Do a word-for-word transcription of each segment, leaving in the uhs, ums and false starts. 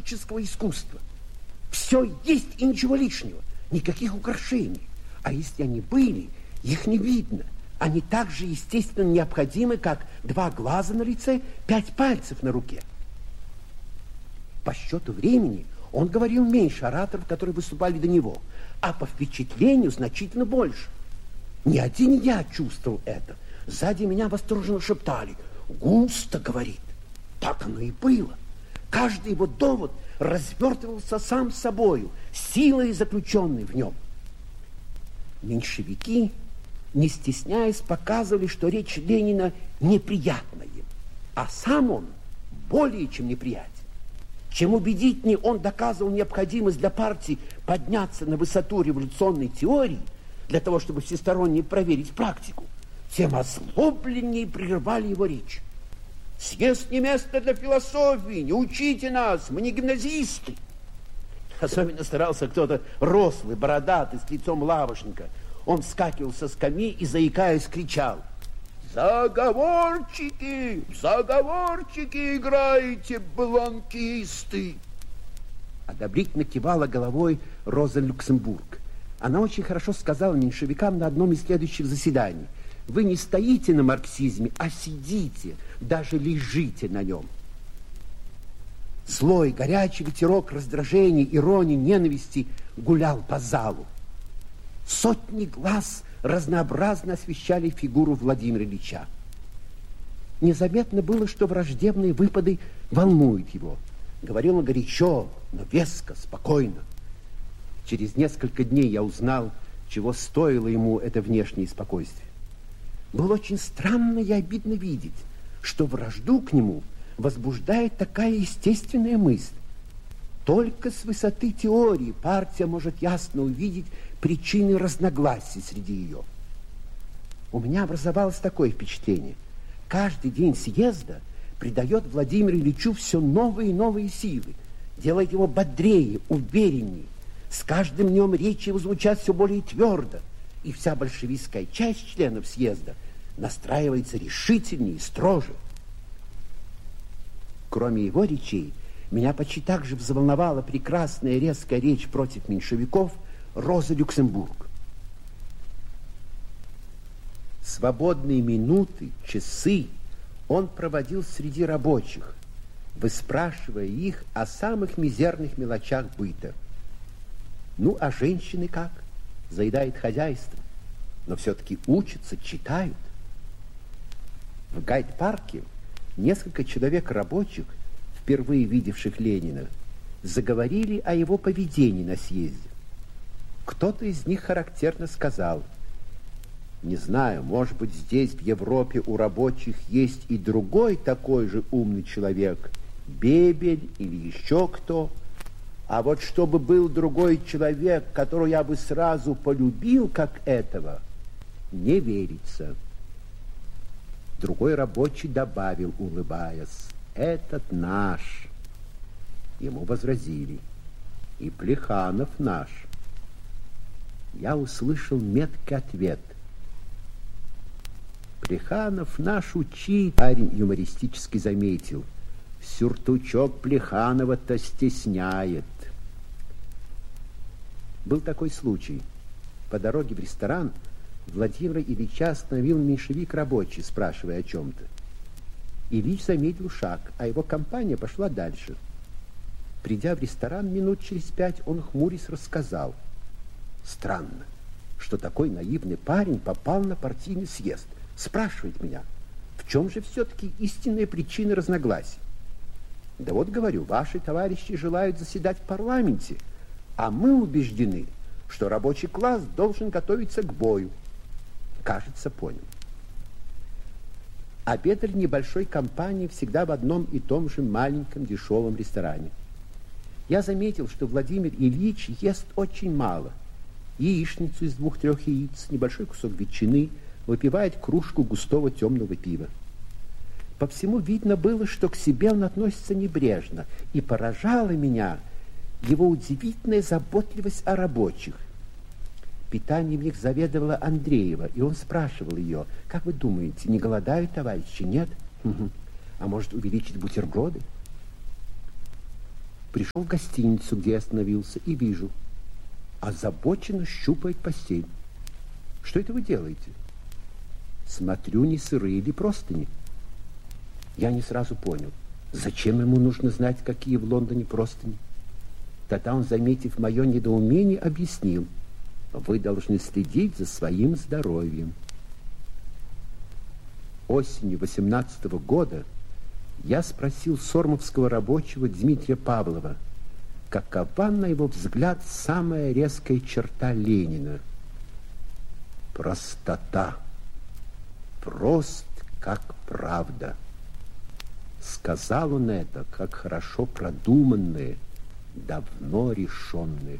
классического искусства. Все есть и ничего лишнего, никаких украшений. А если они были, их не видно. Они так же, естественно, необходимы, как два глаза на лице, пять пальцев на руке. По счету времени он говорил меньше ораторов, которые выступали до него, а по впечатлению значительно больше. Не один я чувствовал это. Сзади меня восторженно шептали: «Густо, — говорит». Так оно и было. Каждый его довод развертывался сам собою, силой заключенной в нем. Меньшевики, не стесняясь, показывали, что речь Ленина неприятна им, а сам он более чем неприятен. Чем убедительнее он доказывал необходимость для партии подняться на высоту революционной теории, для того, чтобы всесторонне проверить практику, тем озлобленнее прерывали его речь. «Съезд не место для философии, не учите нас, мы не гимназисты». Особенно старался кто-то рослый, бородатый, с лицом лавочника. Он вскакивал со скамьи и, заикаясь, кричал: «Заговорчики, заговорчики играете, бланкисты!» Одобрительно кивала головой Роза Люксембург. Она очень хорошо сказала меньшевикам на одном из следующих заседаний: «Вы не стоите на марксизме, а сидите, даже лежите на нем». Злой, горячий ветерок раздражения, иронии, ненависти гулял по залу. Сотни глаз разнообразно освещали фигуру Владимира Ильича. Незаметно было, что враждебные выпады волнуют его. Говорил он горячо, но веско, спокойно. Через несколько дней я узнал, чего стоило ему это внешнее спокойствие. Было очень странно и обидно видеть, что вражду к нему возбуждает такая естественная мысль. Только с высоты теории партия может ясно увидеть причины разногласий среди ее. У меня образовалось такое впечатление: каждый день съезда придает Владимиру Ильичу все новые и новые силы, делает его бодрее, увереннее. С каждым днем речи его звучат все более твердо, и вся большевистская часть членов съезда настраивается решительнее и строже. Кроме его речей, меня почти так же взволновала прекрасная резкая речь против меньшевиков Розы Люксембург. Свободные минуты, часы он проводил среди рабочих, выспрашивая их о самых мизерных мелочах быта. Ну, а женщины как? Заедает хозяйство, но все-таки учатся, читают. В Гайд-парке несколько человек рабочих, впервые видевших Ленина, заговорили о его поведении на съезде. Кто-то из них характерно сказал: «Не знаю, может быть, здесь, в Европе, у рабочих есть и другой такой же умный человек, Бебель или еще кто. А вот чтобы был другой человек, которого я бы сразу полюбил, как этого, не верится». Другой рабочий добавил, улыбаясь: «Этот наш». Ему возразили: «И Плеханов наш». Я услышал меткий ответ: «Плеханов наш учитель». Парень юмористически заметил: «Сюртучок Плеханова-то стесняет». Был такой случай. По дороге в ресторан Владимира Ильича остановил меньшевик рабочий, спрашивая о чем-то. Ильич заметил шаг, а его компания пошла дальше. Придя в ресторан минут через пять, он, хмурясь, рассказал: «Странно, что такой наивный парень попал на партийный съезд. Спрашивает меня, в чем же все-таки истинная причина разногласий? Да вот, говорю, ваши товарищи желают заседать в парламенте, а мы убеждены, что рабочий класс должен готовиться к бою». Кажется, понял. Обедали небольшой компанией всегда в одном и том же маленьком дешевом ресторане. Я заметил, что Владимир Ильич ест очень мало. Яичницу из двух-трех яиц, небольшой кусок ветчины, выпивает кружку густого темного пива. По всему видно было, что к себе он относится небрежно, и поражала меня его удивительная заботливость о рабочих. Питанием их заведовала Андреева, и он спрашивал ее: «Как вы думаете, не голодают товарищи?» «Нет». «Угу. А может, увеличить бутерброды?» Пришел в гостиницу, где я остановился, и вижу, озабоченно щупает постель. Что это вы делаете? Смотрю, не сырые ли простыни. Я не сразу понял, зачем ему нужно знать, какие в Лондоне простыни. Тогда он, заметив мое недоумение, объяснил: вы должны следить за своим здоровьем. Осенью восемнадцатого года я спросил сормовского рабочего Дмитрия Павлова, какова, на его взгляд, самая резкая черта Ленина. Простота. Прост, как правда. Сказал он это, как хорошо продуманное, давно решенное.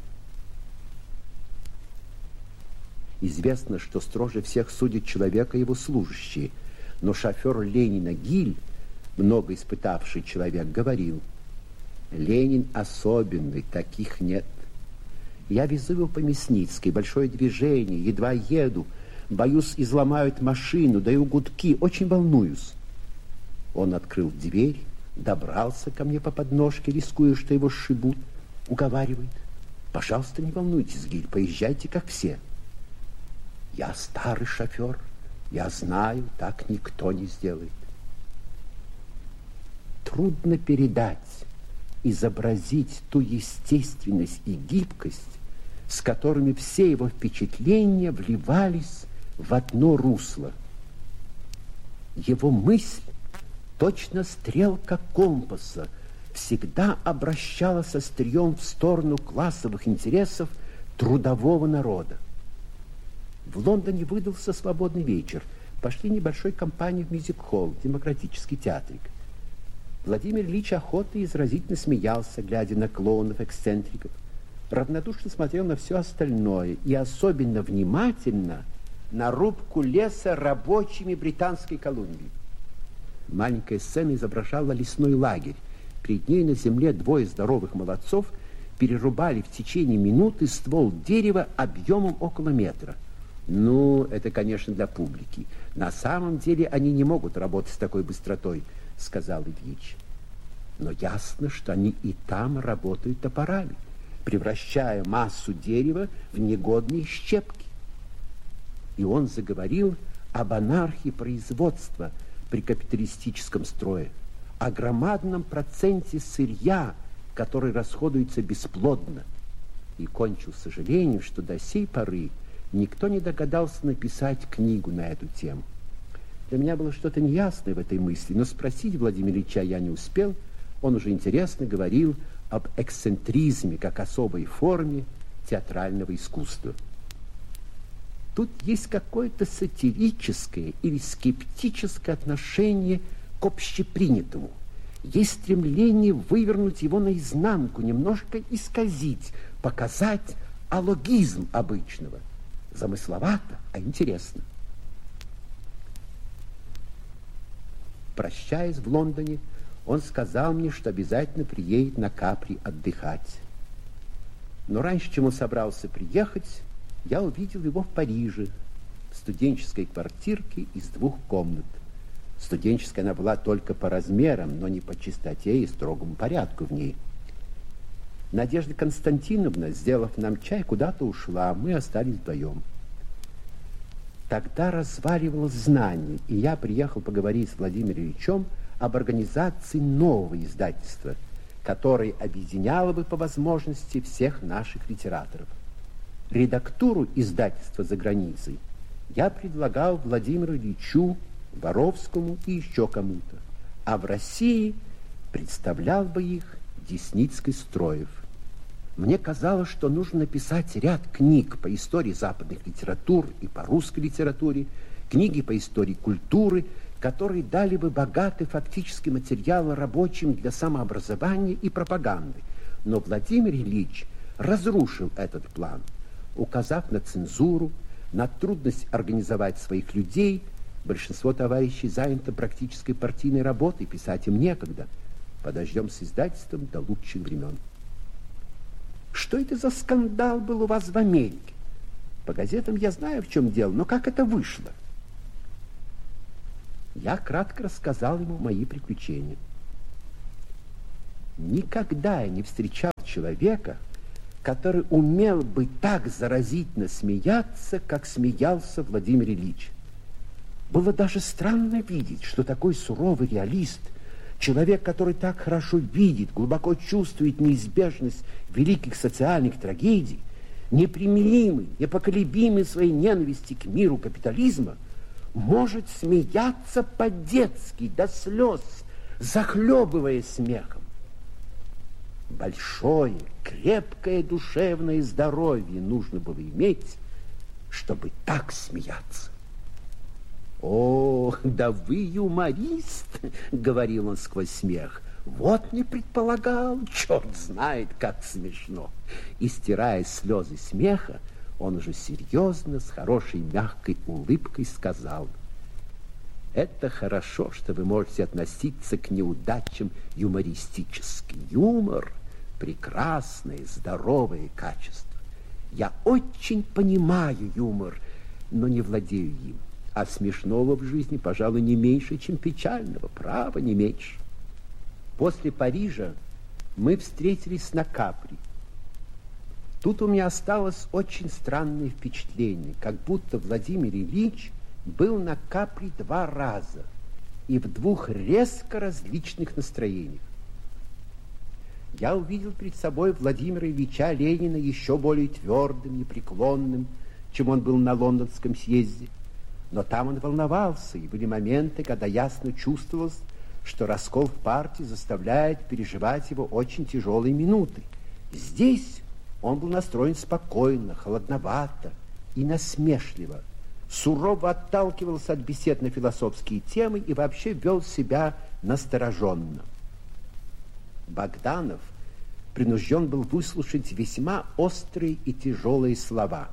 Известно, что строже всех судит человека его служащие, но шофер Ленина Гиль, много испытавший человек, говорил: Ленин особенный, таких нет. Я везу его по Мясницкой, большое движение, едва еду, боюсь, изломают машину, даю гудки, очень волнуюсь. Он открыл дверь, добрался ко мне по подножке, рискуя, что его сшибут, уговаривает: пожалуйста, не волнуйтесь, Гиль, поезжайте, как все. Я старый шофер, я знаю, так никто не сделает. Трудно передать, изобразить ту естественность и гибкость, с которыми все его впечатления вливались в одно русло. Его мысль, точно стрелка компаса, всегда обращалась острием в сторону классовых интересов трудового народа. В Лондоне выдался свободный вечер. Пошли небольшой компанией в мюзик-холл, демократический театрик. Владимир Ильич охотно и изразительно смеялся, глядя на клоунов-эксцентриков. Равнодушно смотрел на все остальное и особенно внимательно на рубку леса рабочими Британской Колумбии. Маленькая сцена изображала лесной лагерь. Перед ней на земле двое здоровых молодцов перерубали в течение минуты ствол дерева объемом около метра. Ну, это, конечно, для публики. На самом деле они не могут работать с такой быстротой, сказал Ильич. Но ясно, что они и там работают топорами, превращая массу дерева в негодные щепки. И он заговорил об анархии производства при капиталистическом строе, о громадном проценте сырья, который расходуется бесплодно, и кончил сожалением, что до сей поры никто не догадался написать книгу на эту тему. Для меня было что-то неясное в этой мысли, но спросить Владимира Ильича я не успел. Он уже интересно говорил об эксцентризме как особой форме театрального искусства. Тут есть какое-то сатирическое или скептическое отношение к общепринятому. Есть стремление вывернуть его наизнанку, немножко исказить, показать алогизм обычного. Замысловато, а интересно. Прощаясь в Лондоне, он сказал мне, что обязательно приедет на Капри отдыхать. Но раньше, чем он собрался приехать, я увидел его в Париже, в студенческой квартирке из двух комнат. Студенческая она была только по размерам, но не по чистоте и строгому порядку в ней. Надежда Константиновна, сделав нам чай, куда-то ушла, а мы остались вдвоем. Тогда разваливалось знание, и я приехал поговорить с Владимиром Ильичем об организации нового издательства, которое объединяло бы по возможности всех наших литераторов. Редактуру издательства за границей я предлагал Владимиру Ильичу, Воровскому и еще кому-то, а в России представлял бы их Десницкий-Строев. Мне казалось, что нужно написать ряд книг по истории западных литератур и по русской литературе, книги по истории культуры, которые дали бы богатый фактический материал рабочим для самообразования и пропаганды. Но Владимир Ильич разрушил этот план, указав на цензуру, на трудность организовать своих людей. Большинство товарищей занято практической партийной работой, писать им некогда. Подождем с издательством до лучших времен. Что это за скандал был у вас в Америке? По газетам я знаю, в чем дело, но как это вышло? Я кратко рассказал ему мои приключения. Никогда я не встречал человека, который умел бы так заразительно смеяться, как смеялся Владимир Ильич. Было даже странно видеть, что такой суровый реалист, человек, который так хорошо видит, глубоко чувствует неизбежность великих социальных трагедий, непримиримый, непоколебимый своей ненависти к миру капитализма, может смеяться по-детски, до слез, захлебываясь смехом. Большое, крепкое душевное здоровье нужно было иметь, чтобы так смеяться. «О, да вы юморист!» — говорил он сквозь смех. «Вот не предполагал, черт знает, как смешно!» И, стирая слезы смеха, он уже серьезно, с хорошей мягкой улыбкой сказал: «Это хорошо, что вы можете относиться к неудачам юмористически. Юмор — прекрасное, здоровое качество. Я очень понимаю юмор, но не владею им. А смешного в жизни, пожалуй, не меньше, чем печального. Право, не меньше». После Парижа мы встретились на Капри. Тут у меня осталось очень странное впечатление, как будто Владимир Ильич был на Капри два раза и в двух резко различных настроениях. Я увидел перед собой Владимира Ильича Ленина еще более твердым, непреклонным, чем он был на лондонском съезде. Но там он волновался, и были моменты, когда ясно чувствовалось, что раскол в партии заставляет переживать его очень тяжелые минуты. Здесь он был настроен спокойно, холодновато и насмешливо, сурово отталкивался от бесед на философские темы и вообще вел себя настороженно. Богданов принужден был выслушать весьма острые и тяжелые слова.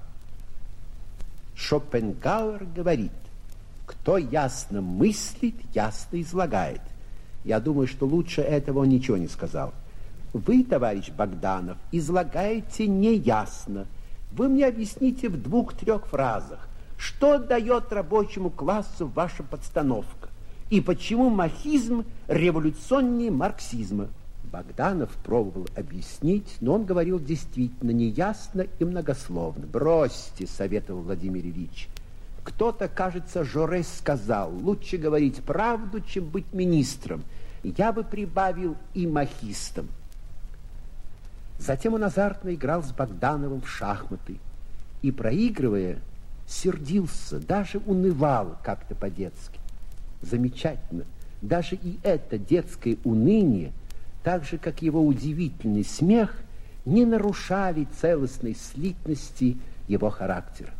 Шопенгауэр говорит: кто ясно мыслит, ясно излагает. Я думаю, что лучше этого он ничего не сказал. Вы, товарищ Богданов, излагаете неясно. Вы мне объясните в двух-трех фразах, что дает рабочему классу ваша подстановка и почему махизм революционнее марксизма. Богданов пробовал объяснить, но он говорил действительно неясно и многословно. «Бросьте», — советовал Владимир Ильич. «Кто-то, кажется, Жорес сказал, лучше говорить правду, чем быть министром. Я бы прибавил и махистом». Затем он азартно играл с Богдановым в шахматы и, проигрывая, сердился, даже унывал как-то по-детски. Замечательно, даже и это детское уныние, так же, как его удивительный смех, не нарушали целостной слитности его характера.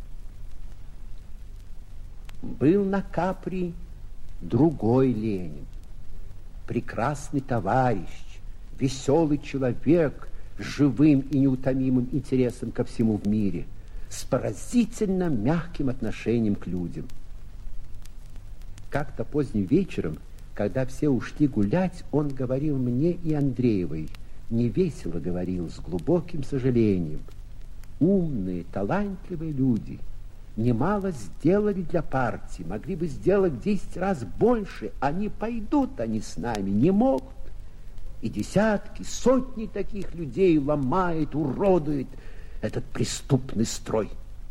Был на Капри другой Ленин, прекрасный товарищ, веселый человек с живым и неутомимым интересом ко всему в мире, с поразительно мягким отношением к людям. Как-то поздним вечером, когда все ушли гулять, он говорил мне и Андреевой, невесело говорил, с глубоким сожалением: умные, талантливые люди немало сделали для партии, могли бы сделать в десять раз больше, а не пойдут они с нами, не могут. И десятки, сотни таких людей ломает, уродует этот преступный строй.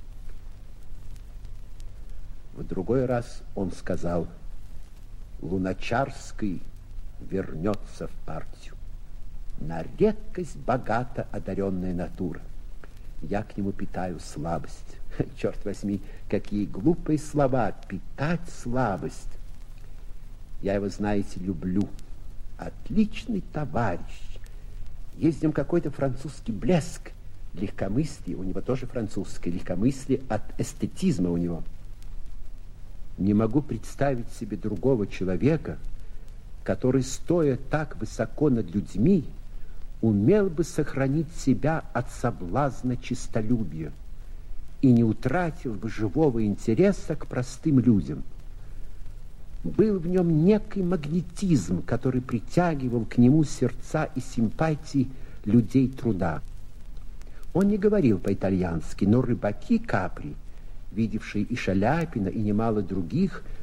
В другой раз он сказал: Луначарский вернется в партию. На редкость богато одаренная натура. Я к нему питаю слабость. Черт возьми, какие глупые слова, питать слабость. Я его, знаете, люблю. Отличный товарищ. Есть в нем какой-то французский блеск. Легкомыслие у него тоже французское. Легкомыслие от эстетизма у него. Не могу представить себе другого человека, который, стоя так высоко над людьми, умел бы сохранить себя от соблазна честолюбия и не утратил бы живого интереса к простым людям. Был в нем некий магнетизм, который притягивал к нему сердца и симпатии людей труда. Он не говорил по-итальянски, но рыбаки Капри, видевшие и Шаляпина, и немало других,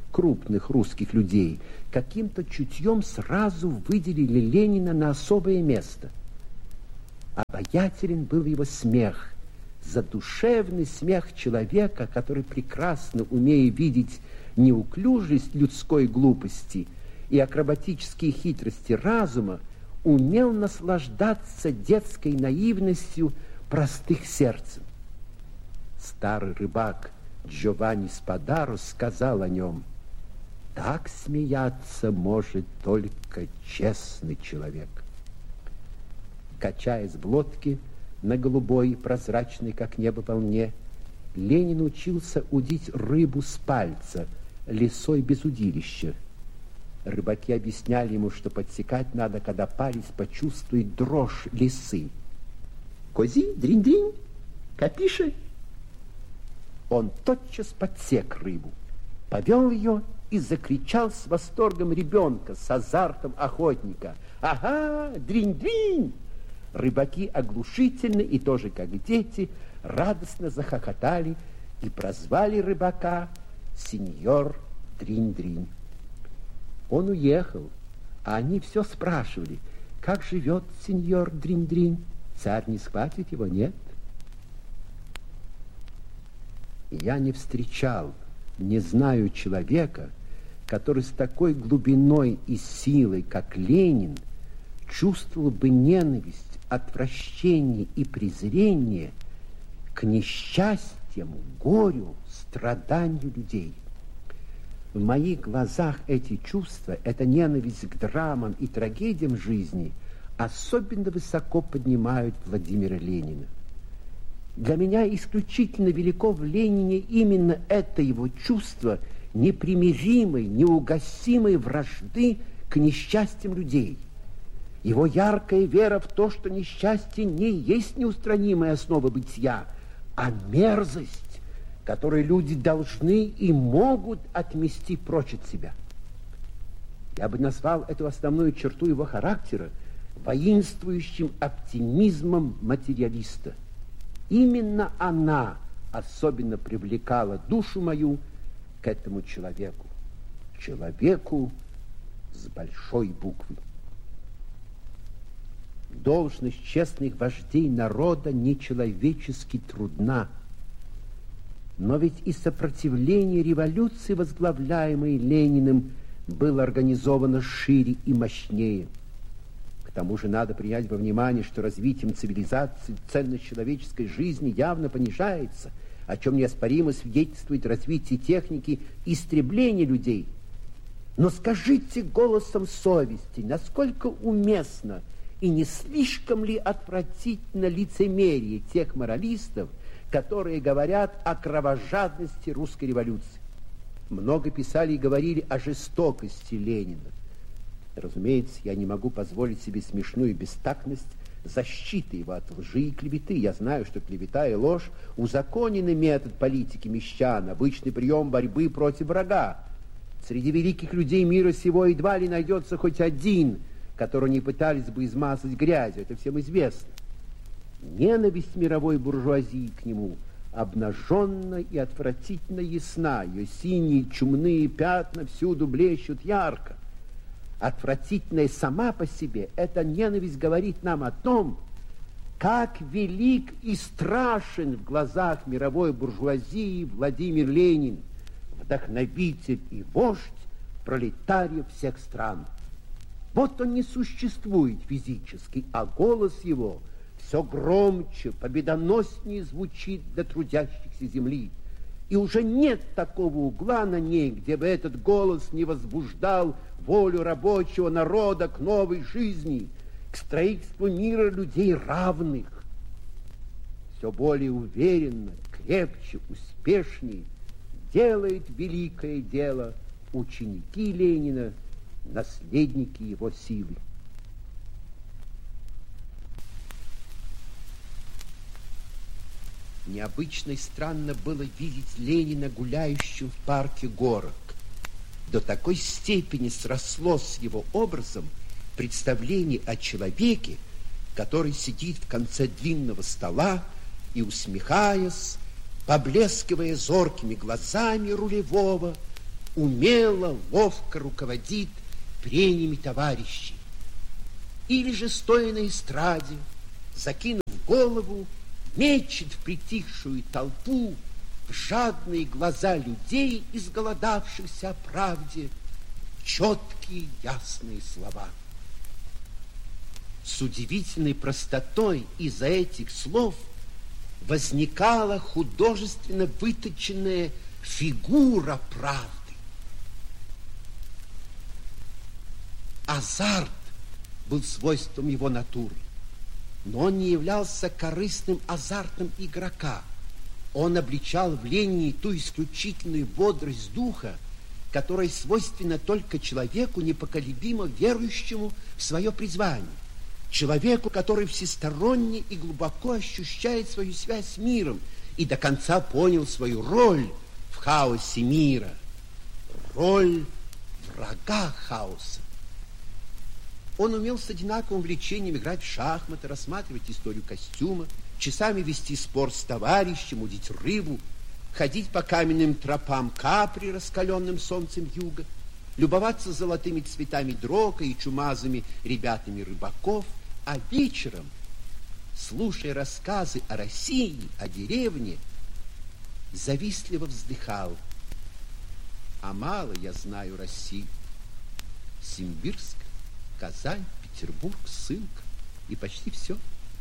крупных русских людей, каким-то чутьем сразу выделили Ленина на особое место. Обаятелен был его смех, задушевный смех человека, который, прекрасно умея видеть неуклюжесть людской глупости и акробатические хитрости разума, умел наслаждаться детской наивностью простых сердцем. Старый рыбак Джованни Спадаро сказал о нем: «Так смеяться может только честный человек». Качаясь в лодке на голубой, прозрачной, как небо, волне, Ленин учился удить рыбу с пальца, лесой без удилища. Рыбаки объясняли ему, что подсекать надо, когда палец почувствует дрожь лисы. «Кози, дринь-дринь, капиша». Он тотчас подсек рыбу, повел ее и закричал с восторгом ребенка, с азартом охотника: «Ага, дринь-дринь!» Рыбаки оглушительно и тоже, как дети, радостно захохотали и прозвали рыбака сеньор Дринь-Дринь. Он уехал, а они все спрашивали: как живет сеньор Дринь-Дринь? Царь не схватит его, нет? Я не встречал, не знаю человека, который с такой глубиной и силой, как Ленин, чувствовал бы ненависть, отвращение и презрение к несчастьям, горю, страданию людей. В моих глазах эти чувства, эта ненависть к драмам и трагедиям жизни особенно высоко поднимают Владимира Ленина. Для меня исключительно велико в Ленине именно это его чувство непримиримой, неугасимой вражды к несчастьям людей. Его яркая вера в то, что несчастье не есть неустранимая основа бытия, а мерзость, которую люди должны и могут отмести прочь от себя. Я бы назвал эту основную черту его характера воинствующим оптимизмом материалиста. Именно она особенно привлекала душу мою к этому человеку, человеку с большой буквы. Должность честных вождей народа нечеловечески трудна. Но ведь и сопротивление революции, возглавляемой Лениным, было организовано шире и мощнее. К тому же надо принять во внимание, что развитием цивилизации ценность человеческой жизни явно понижается, о чем неоспоримо свидетельствует развитие техники истребления людей. Но скажите голосом совести, насколько уместно и не слишком ли отвратительно лицемерие тех моралистов, которые говорят о кровожадности русской революции? Много писали и говорили о жестокости Ленина. Разумеется, я не могу позволить себе смешную бестактность защиты его от лжи и клеветы. Я знаю, что клевета и ложь – узаконенный метод политики мещан, обычный прием борьбы против врага. Среди великих людей мира сего едва ли найдется хоть один, которого не пытались бы измазать грязью, это всем известно. Ненависть мировой буржуазии к нему обнаженно и отвратительно ясна, ее синие чумные пятна всюду блещут ярко. Отвратительная сама по себе, эта ненависть говорит нам о том, как велик и страшен в глазах мировой буржуазии Владимир Ленин, вдохновитель и вождь пролетариев всех стран. Вот он не существует физически, а голос его все громче, победоноснее звучит для трудящихся земли. И уже нет такого угла на ней, где бы этот голос не возбуждал волю рабочего народа к новой жизни, к строительству мира людей равных. Все более уверенно, крепче, успешнее делает великое дело ученики Ленина, наследники его силы. Необычно и странно было видеть Ленина гуляющим в парке горок. До такой степени срослось с его образом представление о человеке, который сидит в конце длинного стола и, усмехаясь, поблескивая зоркими глазами рулевого, умело, ловко руководит прениями товарищей. Или же, стоя на эстраде, закинув голову, мечет в притихшую толпу в жадные глаза людей, изголодавшихся о правде, четкие ясные слова. С удивительной простотой из-за этих слов возникала художественно выточенная фигура правды. Азарт был свойством его натуры, но он не являлся корыстным азартом игрока. Он обличал в Ленине ту исключительную бодрость духа, которая свойственна только человеку, непоколебимо верующему в свое призвание, человеку, который всесторонне и глубоко ощущает свою связь с миром и до конца понял свою роль в хаосе мира, роль врага хаоса. Он умел с одинаковым влечением играть в шахматы, рассматривать историю костюма, часами вести спор с товарищем, удить рыбу, ходить по каменным тропам Капри, раскаленным солнцем юга, любоваться золотыми цветами дрока и чумазыми ребятами рыбаков, а вечером, слушая рассказы о России, о деревне, завистливо вздыхал: а мало я знаю России. Симбирск, Казань, Петербург, Сылка и почти все.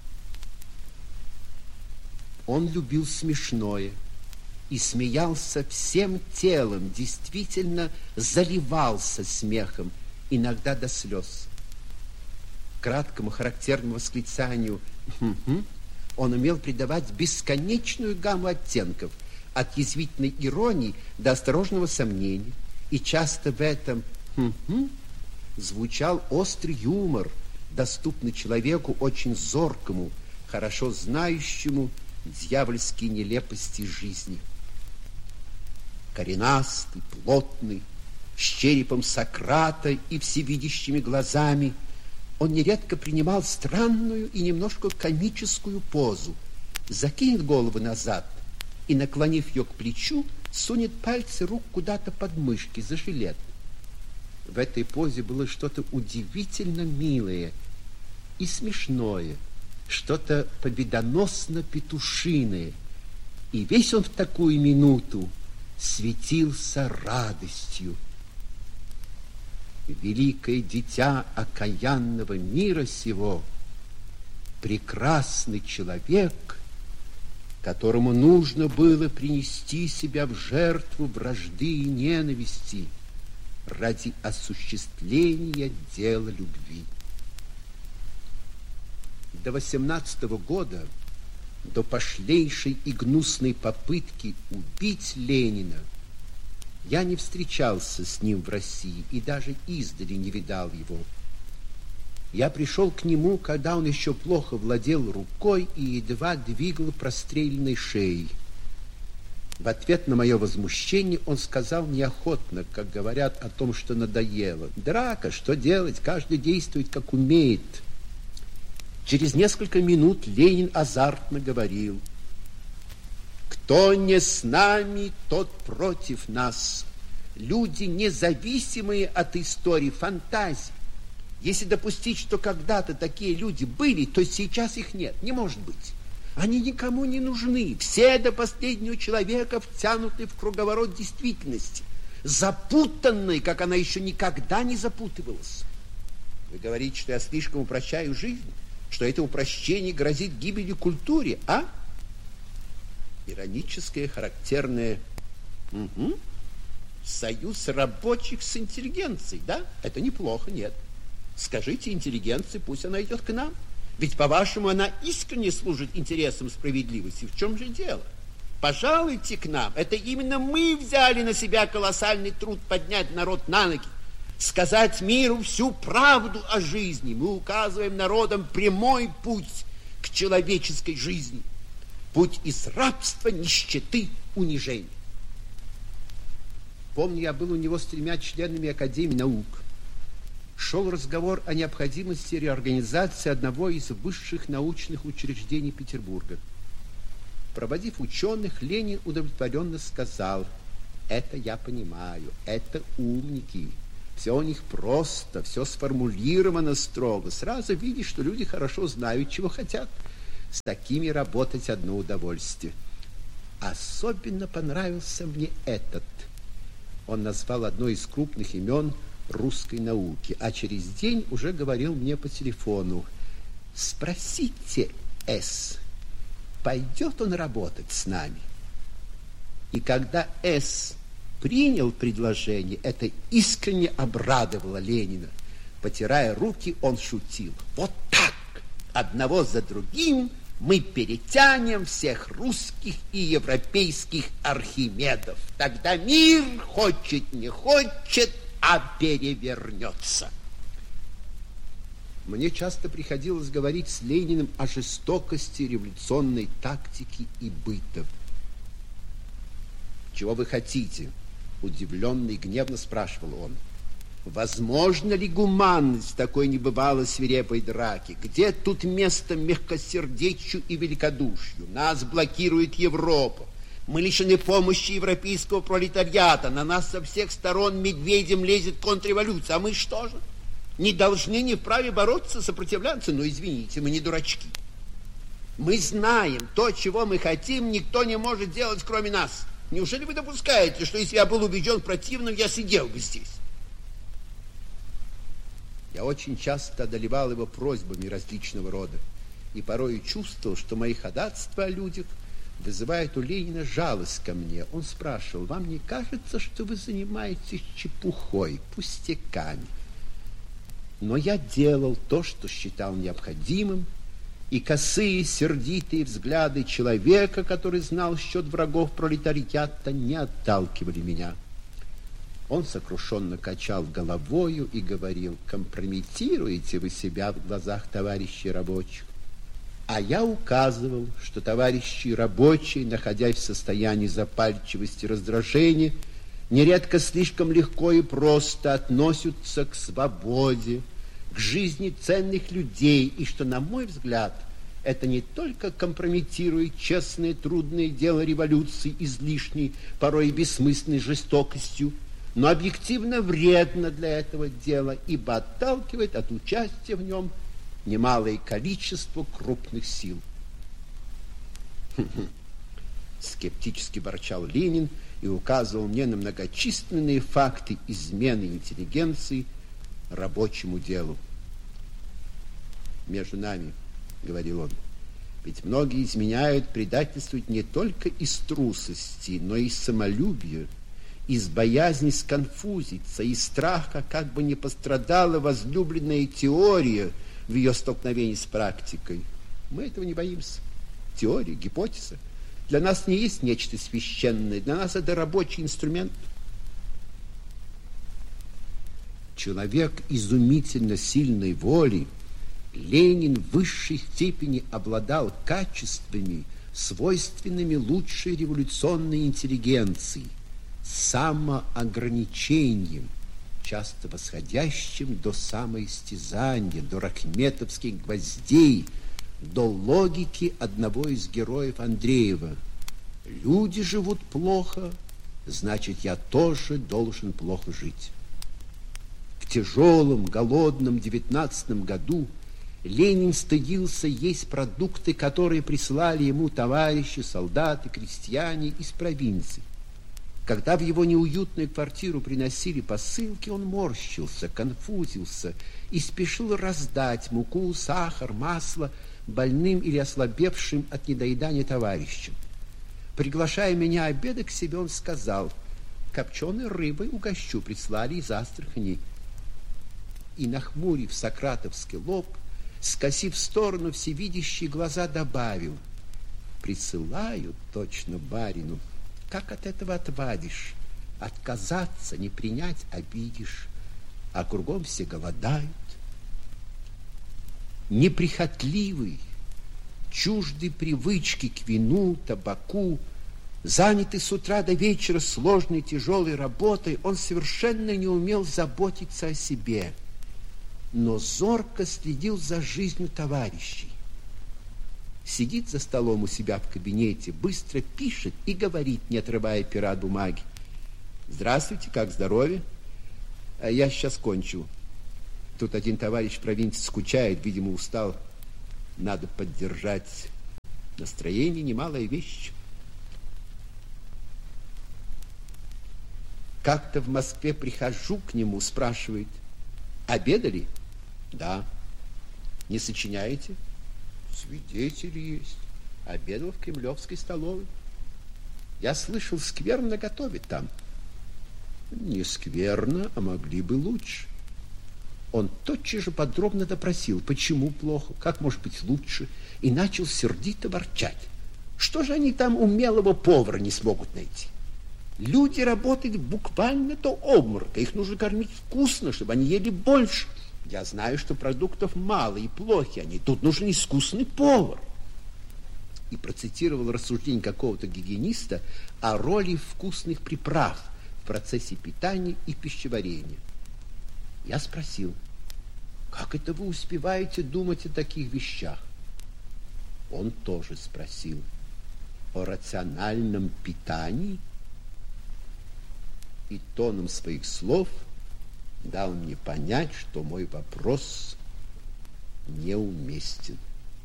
Он любил смешное и смеялся всем телом, действительно заливался смехом, иногда до слез. Краткому характерному восклицанию «хм-хм» он умел придавать бесконечную гамму оттенков, от язвительной иронии до осторожного сомнения, и часто в этом «хм-хм» звучал острый юмор, доступный человеку очень зоркому, хорошо знающему дьявольские нелепости жизни. Коренастый, плотный, с черепом Сократа и всевидящими глазами, он нередко принимал странную и немножко комическую позу, закинет голову назад и, наклонив ее к плечу, сунет пальцы рук куда-то под мышки за жилет. В этой позе было что-то удивительно милое и смешное, что-то победоносно-петушиное, и весь он в такую минуту светился радостью. Великое дитя окаянного мира сего, прекрасный человек, которому нужно было принести себя в жертву вражды и ненависти ради осуществления дела любви. До восемнадцатого года, до пошлейшей и гнусной попытки убить Ленина, я не встречался с ним в России и даже издали не видал его. Я пришел к нему, когда он еще плохо владел рукой и едва двигал простреленной шеей. В ответ на мое возмущение он сказал неохотно, как говорят о том, что надоело: «Драка, что делать? Каждый действует, как умеет». Через несколько минут Ленин азартно говорил: «Кто не с нами, тот против нас. Люди, независимые от истории, фантазии. Если допустить, что когда-то такие люди были, то сейчас их нет. Не может быть. Они никому не нужны. Все до последнего человека втянуты в круговорот действительности, запутанной, как она еще никогда не запутывалась. Вы говорите, что я слишком упрощаю жизнь, что это упрощение грозит гибелью культуре, а?» Ироническое, характерное угу. Союз рабочих с интеллигенцией, да? Это неплохо, нет. Скажите интеллигенции, пусть она идет к нам. Ведь, по-вашему, она искренне служит интересам справедливости. В чем же дело? Пожалуйте к нам. Это именно мы взяли на себя колоссальный труд поднять народ на ноги, сказать миру всю правду о жизни. Мы указываем народам прямой путь к человеческой жизни. Путь из рабства, нищеты, унижения. Помню, я был у него с тремя членами Академии наук. Шел разговор о необходимости реорганизации одного из высших научных учреждений Петербурга. Проводив ученых, Ленин удовлетворенно сказал: Это я понимаю, это умники. Все у них просто, все сформулировано строго. Сразу видишь, что люди хорошо знают, чего хотят. С такими работать одно удовольствие. Особенно понравился мне этот. Он назвал одно из крупных имен русской науки, а через день уже говорил мне по телефону: спросите С, пойдет он работать с нами. И когда С принял предложение, это искренне обрадовало Ленина. Потирая руки, он шутил: вот так, одного за другим мы перетянем всех русских и европейских Архимедов. Тогда мир, хочет не хочет, а перевернется. Мне часто приходилось говорить с Лениным о жестокости революционной тактики и быта. «Чего вы хотите?» — удивленно и гневно спрашивал он. «Возможно ли гуманность в такой небывало свирепой драки? Где тут место мягкосердечию и великодушию? Нас блокирует Европа. Мы лишены помощи европейского пролетариата. На нас со всех сторон медведем лезет контрреволюция. А мы что же? Не должны, не вправе бороться, сопротивляться? Но извините, мы не дурачки. Мы знаем, то, чего мы хотим, никто не может делать, кроме нас. Неужели вы допускаете, что если я был убежден в противном, я сидел бы здесь?» Я очень часто одолевал его просьбами различного рода и порой чувствовал, что мои ходатайства о людях вызывают у Ленина жалость ко мне. Он спрашивал: вам не кажется, что вы занимаетесь чепухой, пустяками? Но я делал то, что считал необходимым, и косые, сердитые взгляды человека, который знал счет врагов пролетариата, не отталкивали меня. Он сокрушенно качал головою и говорил: компрометируете вы себя в глазах товарищей рабочих. А я указывал, что товарищи рабочие, находясь в состоянии запальчивости и раздражения, нередко слишком легко и просто относятся к свободе, к жизни ценных людей, и что, на мой взгляд, это не только компрометирует честное трудное дело революции излишней, порой и бессмысленной жестокостью, но объективно вредно для этого дела, ибо отталкивает от участия в нем немалое количество крупных сил. Скептически ворчал Ленин и указывал мне на многочисленные факты измены интеллигенции рабочему делу. «Между нами, — говорил он, — ведь многие изменяют, предательствуют не только из трусости, но и из самолюбия, из боязни сконфузиться, из страха, как бы не пострадала возлюбленная теория в ее столкновении с практикой. Мы этого не боимся. Теория, гипотеза для нас не есть нечто священное, для нас это рабочий инструмент». Человек изумительно сильной воли, Ленин в высшей степени обладал качествами, свойственными лучшей революционной интеллигенции, самоограничением, часто восходящим до самоистязания, до рахметовских гвоздей, до логики одного из героев Андреева: «Люди живут плохо, значит, я тоже должен плохо жить». В тяжелом, голодном девятнадцатом году Ленин стыдился есть продукты, которые прислали ему товарищи, солдаты, крестьяне из провинции. Когда в его неуютную квартиру приносили посылки, он морщился, конфузился и спешил раздать муку, сахар, масло больным или ослабевшим от недоедания товарищам. Приглашая меня обедать к себе, он сказал: «Копченой рыбой угощу, прислали из Астрахани». И, нахмурив сократовский лоб, скосив в сторону всевидящие глаза, добавил: «Присылают точно барину. Как от этого отвадишь? Отказаться, не принять обидишь, а кругом все голодают». Неприхотливый, чуждый привычки к вину, табаку, занятый с утра до вечера сложной тяжелой работой, он совершенно не умел заботиться о себе, но зорко следил за жизнью товарищей. Сидит за столом у себя в кабинете, быстро пишет и говорит, не отрывая пера от бумаги: Здравствуйте, как здоровье? А я сейчас кончу. Тут один товарищ провинции скучает, видимо, устал. Надо поддержать настроение, немалая вещь. Как-то в Москве прихожу к нему, спрашивает: обедали? Да. Не сочиняете? Свидетели есть. Обедал в Кремлевской столовой. Я слышал, скверно готовят там. Не скверно, а могли бы лучше. Он тотчас же подробно допросил, почему плохо, как может быть лучше, и начал сердито ворчать. Что же они там умелого повара не смогут найти? Люди работают буквально до обморока, их нужно кормить вкусно, чтобы они ели больше. Я знаю, что продуктов мало и плохи они, тут нужен искусный повар. И процитировал рассуждение какого-то гигиениста о роли вкусных приправ в процессе питания и пищеварения. Я спросил: как это вы успеваете думать о таких вещах? Он тоже спросил: о рациональном питании? И тоном своих слов дал мне понять, что мой вопрос неуместен.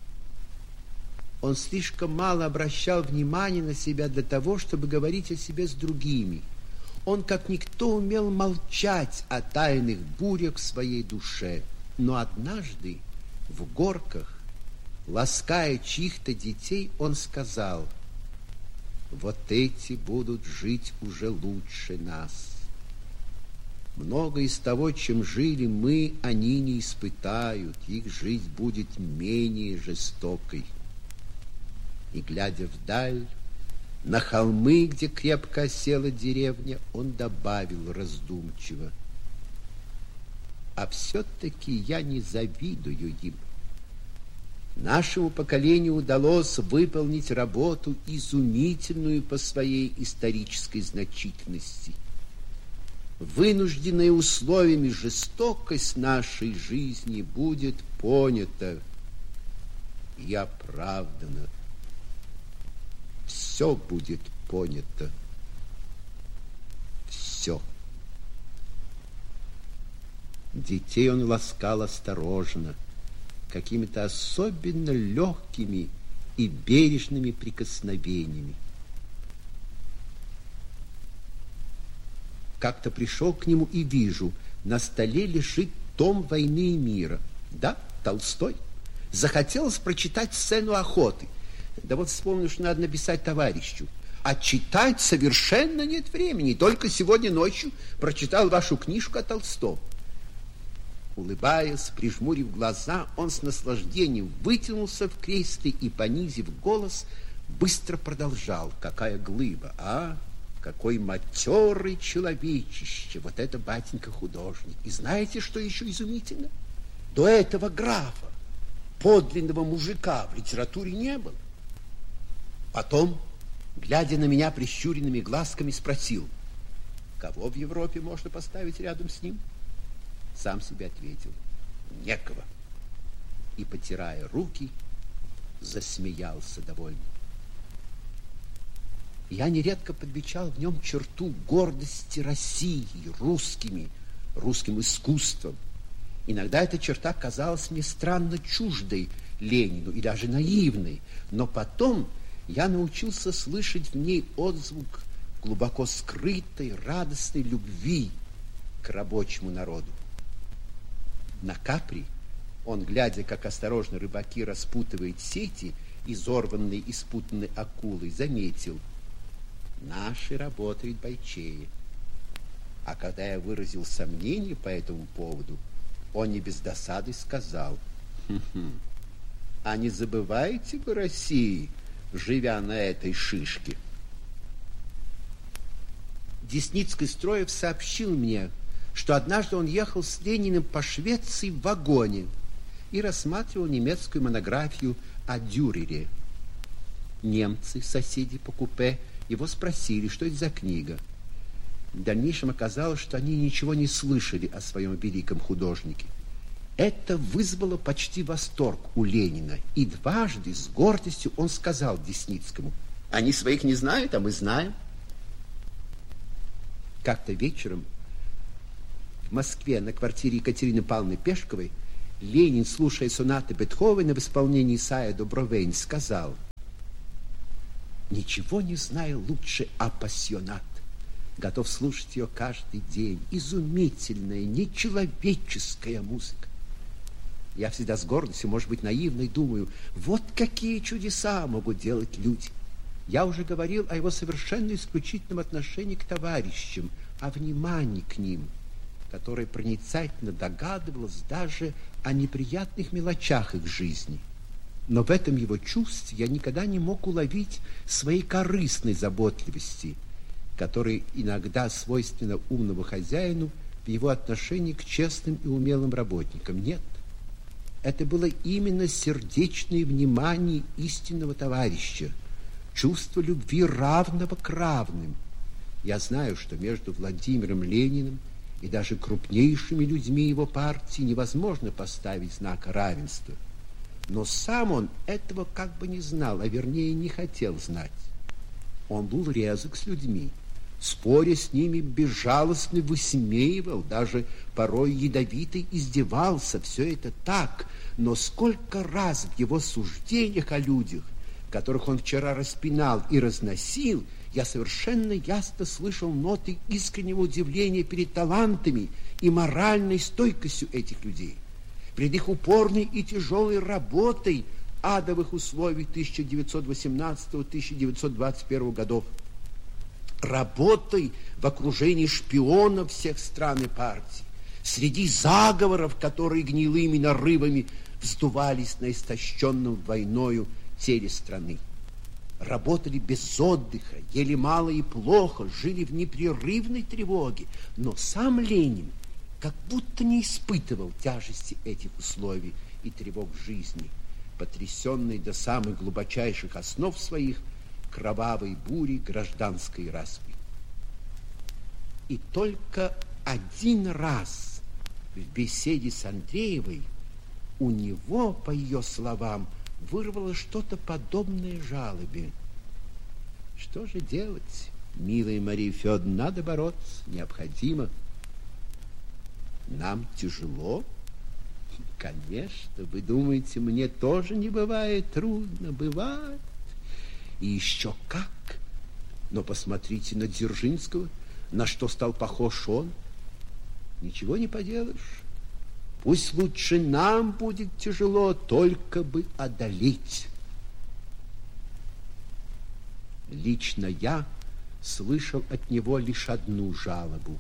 Он слишком мало обращал внимания на себя для того, чтобы говорить о себе с другими. Он, как никто, умел молчать о тайных бурях в своей душе. Но однажды в Горках, лаская чьих-то детей, он сказал: вот эти будут жить уже лучше нас. Много из того, чем жили мы, они не испытают, их жизнь будет менее жестокой. И, глядя вдаль, на холмы, где крепко осела деревня, он добавил раздумчиво: а все-таки я не завидую им. Нашему поколению удалось выполнить работу, изумительную по своей исторической значительности. Вынужденная условиями жестокость нашей жизни будет понята и оправдана. Все будет понято. Все. Детей он ласкал осторожно, какими-то особенно легкими и бережными прикосновениями. Как-то пришел к нему и вижу, на столе лежит том «Войны и мира». Да, Толстой. Захотелось прочитать сцену охоты. Да вот вспомнил, что надо написать товарищу. А читать совершенно нет времени. Только сегодня ночью прочитал вашу книжку о Толстом. Улыбаясь, прижмурив глаза, он с наслаждением вытянулся в кресле и, понизив голос, быстро продолжал. Какая глыба, а? Какой матерый человечище! Вот это, батенька, художник. И знаете, что еще изумительно? До этого графа, подлинного мужика, в литературе не было. Потом, глядя на меня прищуренными глазками, спросил: кого в Европе можно поставить рядом с ним? Сам себе ответил: некого. И, потирая руки, засмеялся довольно. Я нередко подмечал в нем черту гордости России русскими, русским искусством. Иногда эта черта казалась мне странно чуждой Ленину и даже наивной, но потом я научился слышать в ней отзвук глубоко скрытой, радостной любви к рабочему народу. На Капри он, глядя, как осторожно рыбаки распутывают сети, изорванные и спутанные акулой, заметил: наши работают бойчее. А когда я выразил сомнение по этому поводу, он не без досады сказал: хм-хм, а не забываете вы России, живя на этой шишке? Десницкий-Строев сообщил мне, что однажды он ехал с Лениным по Швеции в вагоне и рассматривал немецкую монографию о Дюрере. Немцы, соседи по купе, его спросили, что это за книга. В дальнейшем оказалось, что они ничего не слышали о своем великом художнике. Это вызвало почти восторг у Ленина, и дважды с гордостью он сказал Десницкому: они своих не знают, а мы знаем. Как-то вечером в Москве на квартире Екатерины Павловны Пешковой Ленин, слушая сонаты Бетховена в исполнении Исайя Добровейн, сказал: «Ничего не знаю лучше апассионат. Готов слушать ее каждый день. Изумительная, нечеловеческая музыка. Я всегда с гордостью, может быть, наивной, думаю, вот какие чудеса могут делать люди. Я уже говорил о его совершенно исключительном отношении к товарищам, о внимании к ним, которое проницательно догадывалось даже о неприятных мелочах их жизни. Но в этом его чувстве я никогда не мог уловить своей корыстной заботливости, которая иногда свойственна умному хозяину в его отношении к честным и умелым работникам. Нет, это было именно сердечное внимание истинного товарища, чувство любви равного к равным. Я знаю, что между Владимиром Лениным и даже крупнейшими людьми его партии невозможно поставить знака равенства. Но сам он этого как бы не знал, а вернее не хотел знать. Он был резок с людьми, споря с ними, безжалостно высмеивал, даже порой ядовито издевался. Все это так, но сколько раз в его суждениях о людях, которых он вчера распинал и разносил, я совершенно ясно слышал ноты искреннего удивления перед талантами и моральной стойкостью этих людей, перед их упорной и тяжелой работой адовых условий тысяча девятьсот восемнадцатого — тысяча девятьсот двадцать первого годов, работой в окружении шпионов всех стран и партий, среди заговоров, которые гнилыми нарывами вздувались на истощенном войною теле страны. Работали без отдыха, ели мало и плохо, жили в непрерывной тревоге. Но сам Ленин как будто не испытывал тяжести этих условий и тревог жизни, потрясенный до самых глубочайших основ своих кровавой бури гражданской распри. И только один раз в беседе с Андреевой у него, по ее словам, вырвало что-то подобное жалобе. Что же делать, милая Мария Федоровна, надо бороться, необходимо. Нам тяжело? Конечно, вы думаете, мне тоже не бывает трудно, бывает. И еще как. Но посмотрите на Дзержинского, на что стал похож он. Ничего не поделаешь. Пусть лучше нам будет тяжело, только бы одолеть. Лично я слышал от него лишь одну жалобу.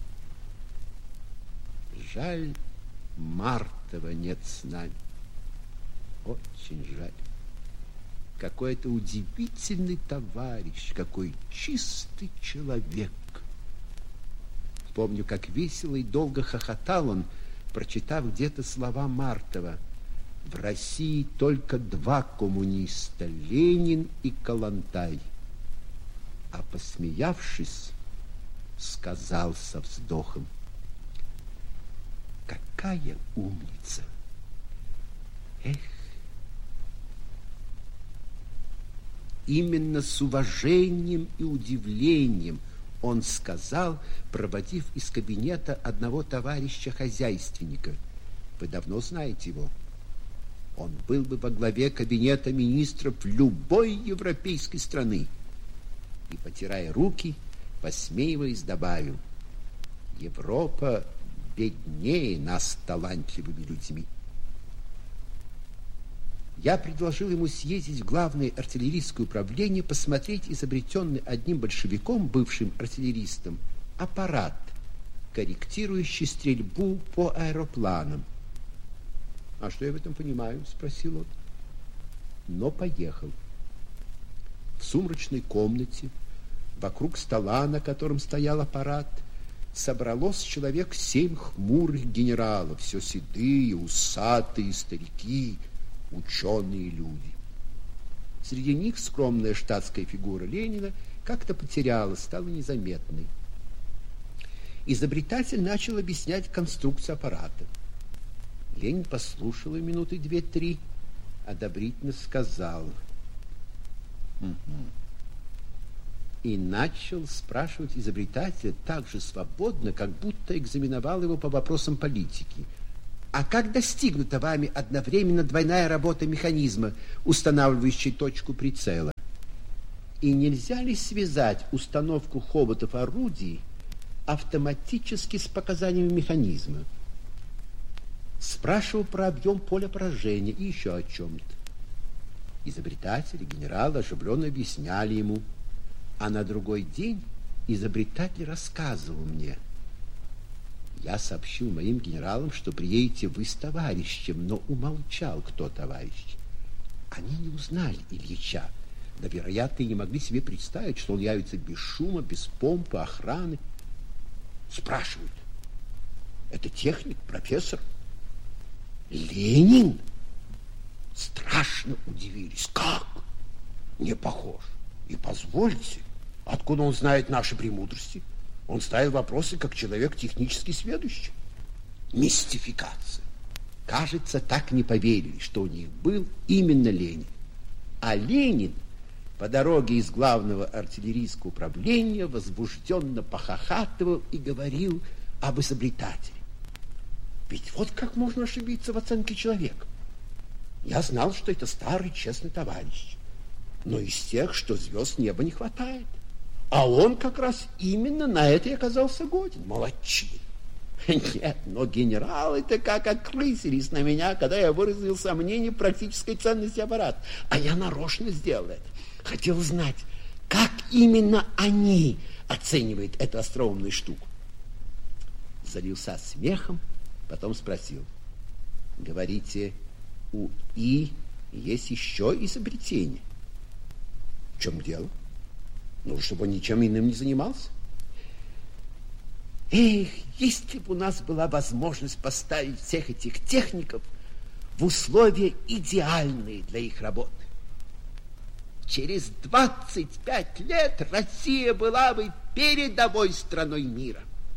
Жаль, Мартова нет с нами. Очень жаль. Какой это удивительный товарищ, какой чистый человек. Помню, как весело и долго хохотал он, прочитав где-то слова Мартова: «В России только два коммуниста, Ленин и Калантай». А посмеявшись, сказал со вздохом: «Какая умница! Эх!» Именно с уважением и удивлением он сказал, проводив из кабинета одного товарища-хозяйственника. Вы давно знаете его. Он был бы во главе кабинета министров любой европейской страны. И, потирая руки, посмеиваясь, добавил: Европа беднее нас талантливыми людьми. Я предложил ему съездить в главное артиллерийское управление, посмотреть изобретенный одним большевиком, бывшим артиллеристом, аппарат, корректирующий стрельбу по аэропланам. «А что я в этом понимаю?» – спросил он. Но поехал. В сумрачной комнате, вокруг стола, на котором стоял аппарат, собралось человек семь хмурых генералов, все седые, усатые старики, ученые люди. Среди них скромная штатская фигура Ленина как-то потерялась, стала незаметной. Изобретатель начал объяснять конструкцию аппарата. Ленин послушал минуты две-три, одобрительно сказал: «Угу. и начал спрашивать изобретателя так же свободно, как будто экзаменовал его по вопросам политики. А как достигнута вами одновременно двойная работа механизма, устанавливающей точку прицела? И нельзя ли связать установку хоботов орудий автоматически с показаниями механизма? Спрашивал про объем поля поражения и еще о чем-то. Изобретатели, генералы оживленно объясняли ему, а на другой день изобретатель рассказывал мне: я сообщил моим генералам, что приедете вы с товарищем, но умолчал, кто товарищ. Они не узнали Ильича, да, вероятно, и не могли себе представить, что он явится без шума, без помпы, охраны. Спрашивают: это техник, профессор? Ленин? Страшно удивились. Как? Не похож. И позвольте, откуда он знает наши премудрости? Он ставил вопросы, как человек технически сведущий. Мистификация. Кажется, так не поверили, что у них был именно Ленин. А Ленин по дороге из главного артиллерийского управления возбужденно похохатывал и говорил об изобретателе. Ведь вот как можно ошибиться в оценке человека. Я знал, что это старый честный товарищ, но из тех, что звезд неба не хватает. А он как раз именно на это и оказался годен. Молодчина. Нет, но генералы-то как окрысились на меня, когда я выразил сомнение в практической ценности аппарата. А я нарочно сделал это. Хотел знать, как именно они оценивают эту остроумную штуку. Залился смехом, потом спросил: говорите, у И есть еще изобретение? В чем дело? Ну, чтобы он ничем иным не занимался. Эх, если бы у нас была возможность поставить всех этих техников в условия идеальные для их работы. Через двадцать пять лет Россия была бы передовой страной мира.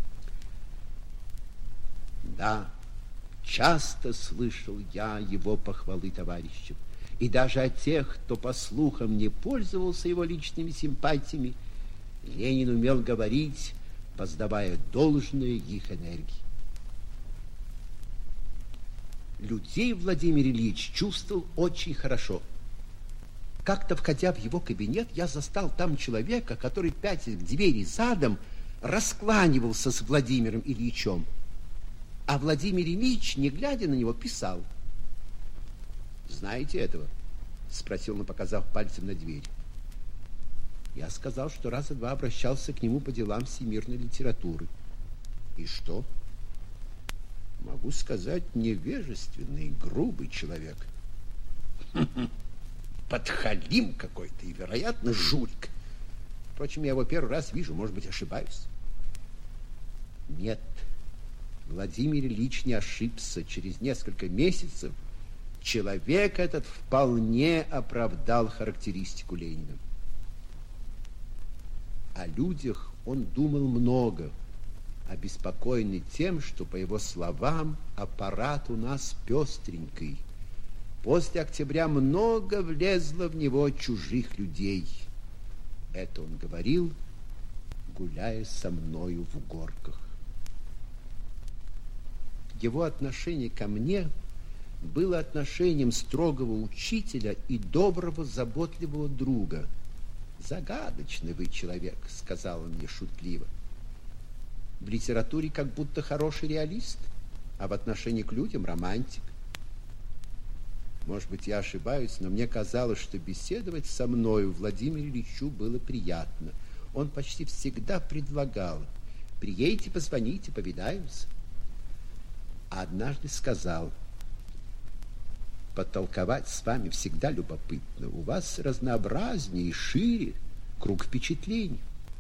Да, часто слышал я его похвалы товарищев. И даже о тех, кто, по слухам, не пользовался его личными симпатиями, Ленин умел говорить, воздавая должное их энергии. Людей Владимир Ильич чувствовал очень хорошо. Как-то, входя в его кабинет, я застал там человека, который, пятясь к двери задом, раскланивался с Владимиром Ильичем. А Владимир Ильич, не глядя на него, писал. «Знаете этого?» — спросил он, показав пальцем на дверь. Я сказал, что раза два обращался к нему по делам всемирной литературы. И что? Могу сказать, невежественный, грубый человек. Подхалим какой-то и, вероятно, жулик. Впрочем, я его первый раз вижу, может быть, ошибаюсь. Нет, Владимир Ильич не ошибся. Через несколько месяцев человек этот вполне оправдал характеристику Ленина. О людях он думал много, обеспокоенный тем, что, по его словам, аппарат у нас пестренький. После октября много влезло в него чужих людей. Это он говорил, гуляя со мною в горках. Его отношение ко мне было отношением строгого учителя и доброго, заботливого друга. «Загадочный вы человек», — сказал он мне шутливо. «В литературе как будто хороший реалист, а в отношении к людям романтик. Может быть, я ошибаюсь, но мне казалось, что беседовать со мною Владимиру Ильичу было приятно. Он почти всегда предлагал: приедете, позвоните, повидаемся. А однажды сказал: потолковать с вами всегда любопытно. У вас разнообразнее и шире круг впечатлений.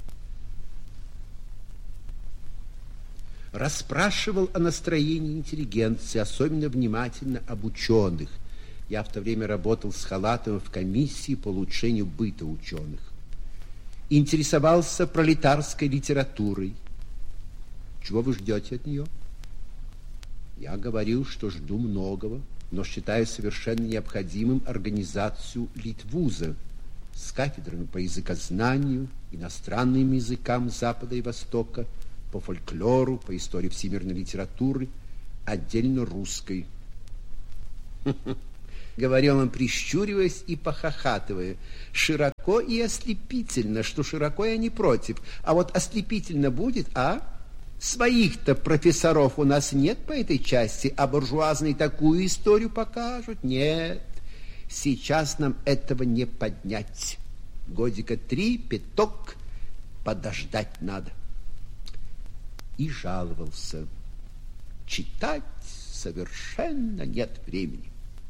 Расспрашивал о настроении интеллигенции, особенно внимательно об ученых. Я в то время работал с Халатовым в комиссии по улучшению быта ученых. Интересовался пролетарской литературой. Чего вы ждете от нее? Я говорил, что жду многого, но считаю совершенно необходимым организацию Литвуза. с кафедрами по языкознанию, иностранным языкам Запада и Востока, по фольклору, по истории всемирной литературы, отдельно русской. Говорил он, прищуриваясь и похохатывая, широко и ослепительно, что широко я не против, а вот ослепительно будет, а? Своих-то профессоров у нас нет по этой части, а буржуазные такую историю покажут. Нет, сейчас нам этого не поднять. Годика три, пяток, подождать надо. И жаловался. Читать совершенно нет времени.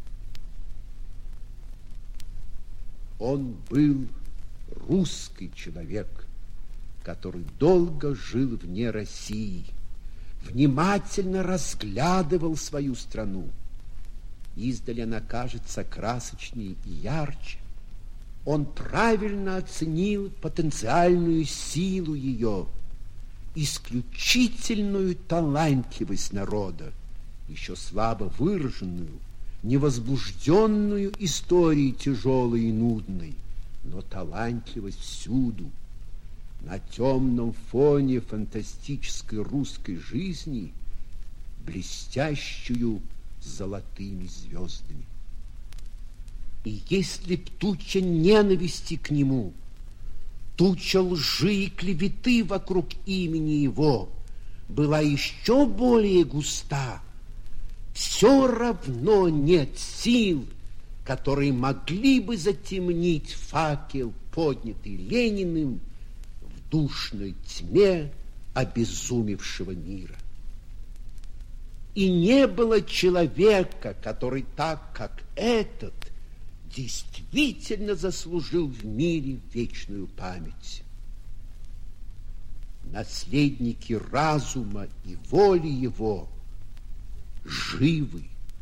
Он был русский человек, который долго жил вне России, внимательно разглядывал свою страну. Издали она кажется красочнее и ярче. Он правильно оценил потенциальную силу ее, исключительную талантливость народа, еще слабо выраженную, невозбужденную историей тяжелой и нудной, но талантливость всюду. На темном фоне фантастической русской жизни, блестящую золотыми звездами. И если б туча ненависти к нему, туча лжи и клеветы вокруг имени его была еще более густа, все равно нет сил, которые могли бы затемнить факел, поднятый Лениным в душной тьме обезумевшего мира. И не было человека, который так, как этот, действительно заслужил в мире вечную память. Наследники разума и воли его живы,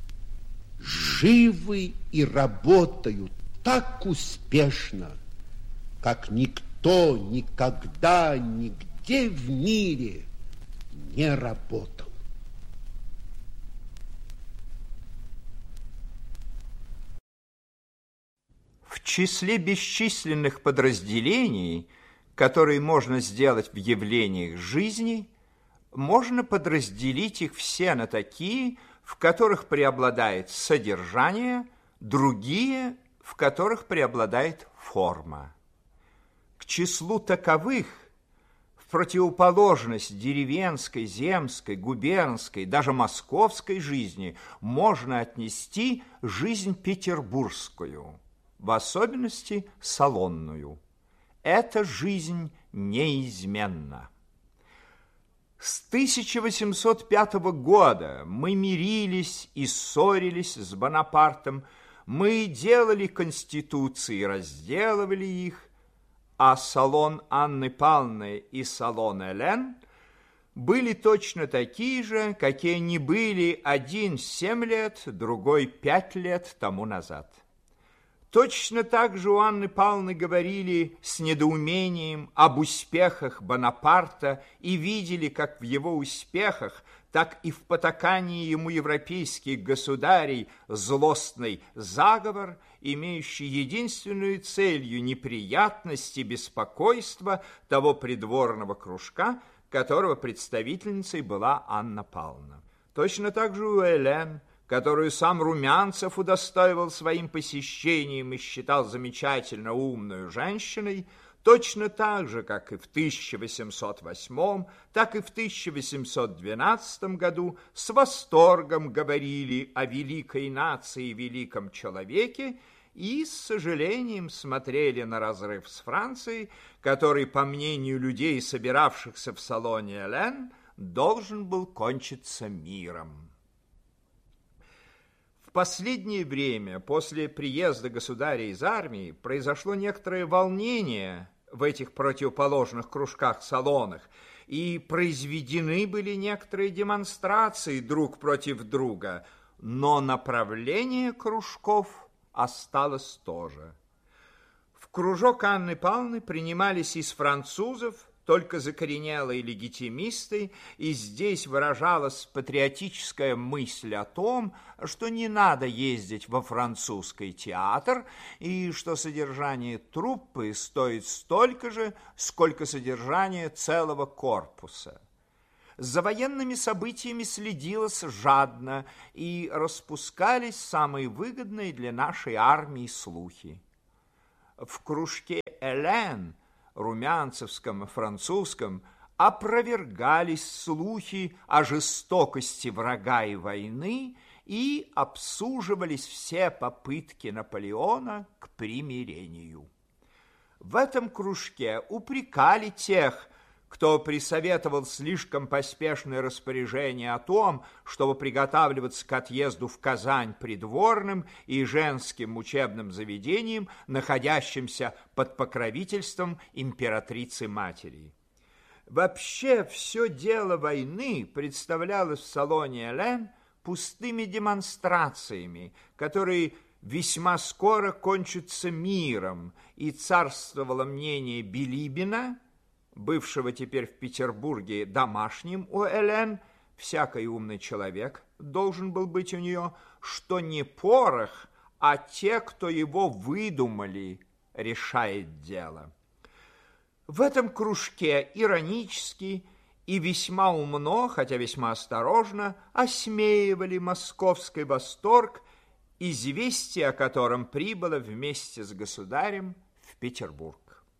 живы и работают так успешно, как никто никогда нигде в мире не работал. В числе бесчисленных подразделений, которые можно сделать в явлениях жизни, можно подразделить их все на такие, в которых преобладает содержание, другие, в которых преобладает форма. К числу таковых, в противоположность деревенской, земской, губернской, даже московской жизни, можно отнести жизнь петербургскую, в особенности салонную. Эта жизнь неизменна. С тысяча восемьсот пятого года мы мирились и ссорились с Бонапартом, мы делали конституции и разделывали их, а салон Анны Павловны и салон Элен были точно такие же, какие они были один семь лет, другой пять лет тому назад. Точно так же у Анны Павловны говорили с недоумением об успехах Бонапарта и видели как в его успехах, так и в потакании ему европейских государей злостный заговор, имеющий единственную целью неприятность и беспокойство того придворного кружка, которого представительницей была Анна Павловна. Точно так же у Элен, которую сам Румянцев удостоивал своим посещением и считал замечательно умную женщиной, точно так же, как и в тысяча восемьсот восьмом, так и в тысяча восемьсот двенадцатом году с восторгом говорили о великой нации и великом человеке и с сожалением смотрели на разрыв с Францией, который, по мнению людей, собиравшихся в салоне Элен, должен был кончиться миром. В последнее время, после приезда государя из армии, произошло некоторое волнение в этих противоположных кружках-салонах, и произведены были некоторые демонстрации друг против друга, но направление кружков осталось то же. В кружок Анны Павловны принимались из французов только закоренелые легитимисты, и здесь выражалась патриотическая мысль о том, что не надо ездить во французский театр, и что содержание труппы стоит столько же, сколько содержание целого корпуса. За военными событиями следилось жадно, и распускались самые выгодные для нашей армии слухи. В кружке «Элен», румянцевском и французском, опровергались слухи о жестокости врага и войны и обсуживались все попытки Наполеона к примирению. В этом кружке упрекали тех, кто присоветовал слишком поспешное распоряжение о том, чтобы приготавливаться к отъезду в Казань придворным и женским учебным заведениям, находящимся под покровительством императрицы-матери. Вообще, все дело войны представлялось в салоне «Элен» пустыми демонстрациями, которые весьма скоро кончатся миром, и царствовало мнение Билибина, бывшего теперь в Петербурге домашним у Элен, всякий умный человек должен был быть у нее, что не порох, а те, кто его выдумали, решает дело. В этом кружке иронически и весьма умно, хотя весьма осторожно, осмеивали московский восторг, известие о котором прибыло вместе с государем в Петербург.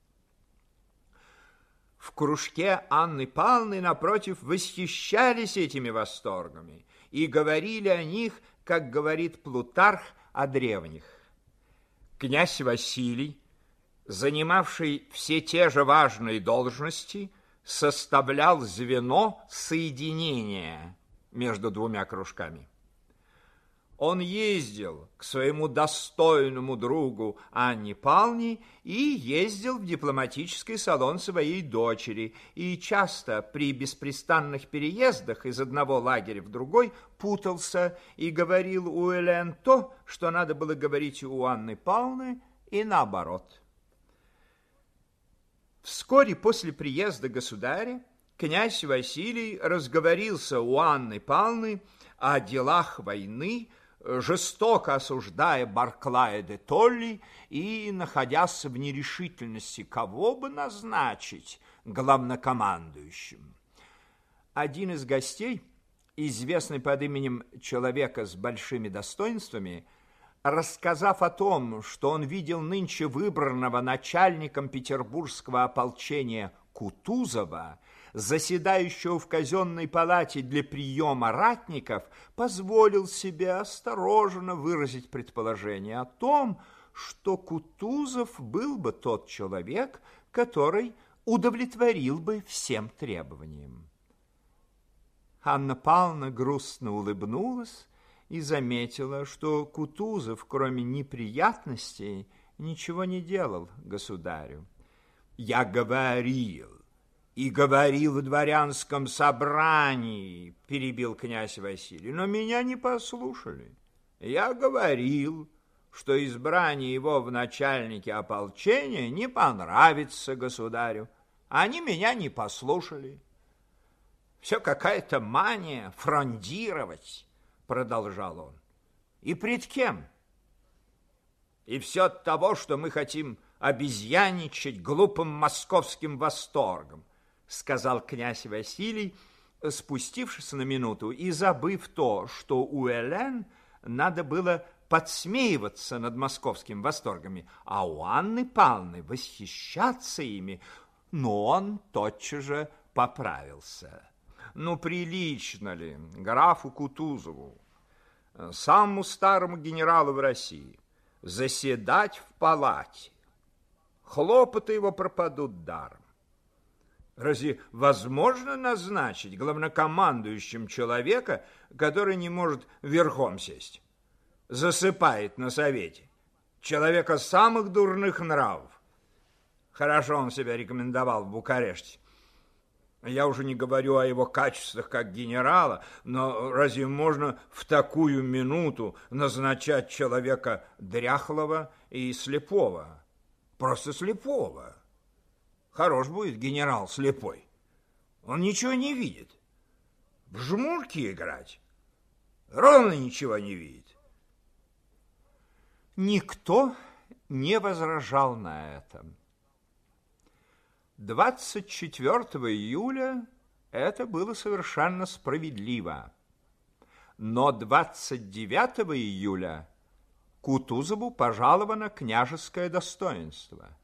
В кружке Анны Павловны, напротив, восхищались этими восторгами и говорили о них, как говорит Плутарх о древних. Князь Василий, занимавший все те же важные должности, составлял звено соединения между двумя кружками. Он ездил к своему достойному другу Анне Павловне и ездил в дипломатический салон своей дочери, и часто при беспрестанных переездах из одного лагеря в другой путался и говорил у Элен то, что надо было говорить у Анны Павловны, и наоборот. Вскоре после приезда государя князь Василий разговорился у Анны Павловны о делах войны, жестоко осуждая Барклая де Толли и находясь в нерешительности, кого бы назначить главнокомандующим. Один из гостей, известный под именем человека с большими достоинствами, рассказав о том, что он видел нынче выбранного начальником петербургского ополчения Кутузова, заседающего в казенной палате для приема ратников, позволил себе осторожно выразить предположение о том, что Кутузов был бы тот человек, который удовлетворил бы всем требованиям. Анна Павловна грустно улыбнулась и заметила, что Кутузов, кроме неприятностей, ничего не делал государю. «Я говорил, и говорил в дворянском собрании», — перебил князь Василий, «но меня не послушали. Я говорил, что избрание его в начальники ополчения не понравится государю. Они меня не послушали. Все какая-то мания фрондировать», — продолжал он. «И пред кем? И все от того, что мы хотим обезьяничать глупым московским восторгом», — сказал князь Василий, спустившись на минуту и забыв то, что у Элен надо было подсмеиваться над московскими восторгами, а у Анны Павловны восхищаться ими, но он тотчас же поправился. Ну, прилично ли графу Кутузову, самому старому генералу в России, заседать в палате? Хлопоты его пропадут даром. Разве возможно назначить главнокомандующим человека, который не может верхом сесть? Засыпает на совете. Человека самых дурных нравов. Хорошо он себя рекомендовал в Букареште. Я уже не говорю о его качествах как генерала, но разве можно в такую минуту назначать человека дряхлого и слепого? Просто слепого. Хорош будет генерал слепой. Он ничего не видит. В жмурки играть ровно ничего не видит. Никто не возражал на это. двадцать четвёртого июля это было совершенно справедливо. Но двадцать девятого июля Кутузову пожаловано княжеское достоинство.